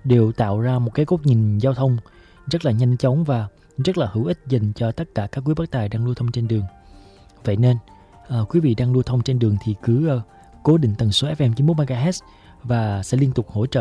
đều tạo ra một cái góc nhìn giao thông rất là nhanh chóng và rất là hữu ích dành cho tất cả các quý bác tài đang lưu thông trên đường. Vậy nên quý vị đang lưu thông trên đường thì cứ cố định tần số FM 91 MHz và sẽ liên tục hỗ trợ